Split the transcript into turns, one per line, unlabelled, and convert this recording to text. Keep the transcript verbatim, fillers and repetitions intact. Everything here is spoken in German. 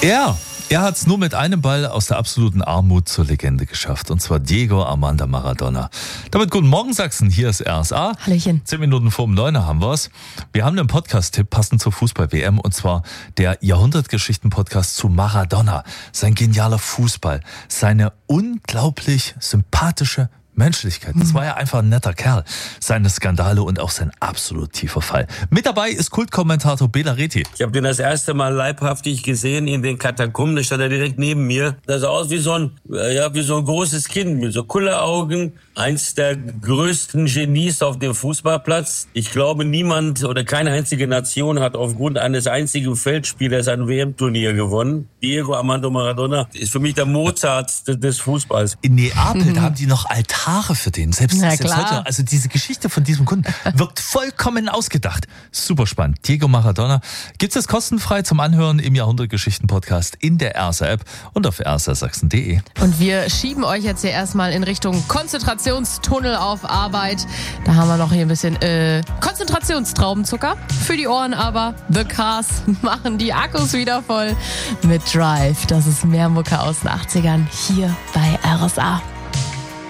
Er, er hat es nur mit einem Ball aus der absoluten Armut zur Legende geschafft. Und zwar Diego Armando Maradona. Damit guten Morgen Sachsen, hier ist R S A.
Hallöchen.
Zehn Minuten vor um neun haben wir es. Wir haben einen Podcast-Tipp passend zur Fußball-W M. Und zwar der Jahrhundertgeschichten-Podcast zu Maradona. Sein genialer Fußball, seine unglaublich sympathische Menschlichkeit. Das war ja einfach ein netter Kerl. Seine Skandale und auch sein absolut tiefer Fall. Mit dabei ist Kultkommentator Bela Reti.
Ich habe den das erste Mal leibhaftig gesehen in den Katakomben. Da stand er direkt neben mir. Das sah aus wie so ein, ja, wie so ein großes Kind mit so Kulleraugen. Eins der größten Genies auf dem Fußballplatz. Ich glaube, niemand oder keine einzige Nation hat aufgrund eines einzigen Feldspielers ein W M-Turnier gewonnen. Diego Armando Maradona ist für mich der Mozart des Fußballs.
In Neapel, mhm. da haben die noch Altare für den. Selbst,
Na,
selbst
klar.
heute. Also diese Geschichte von diesem Kunden wirkt vollkommen ausgedacht. Super spannend. Diego Maradona. Gibt es kostenfrei zum Anhören im Jahrhundertgeschichten-Podcast in der R S A-App und auf r s a sachsen punkt d e.
Und wir schieben euch jetzt hier erstmal in Richtung Konzentrationstunnel auf Arbeit. Da haben wir noch hier ein bisschen äh, Konzentrationstraubenzucker für die Ohren, aber The Cars machen die Akkus wieder voll mit Drive. Das ist mehr Mucke aus den achtzigern hier bei R S A.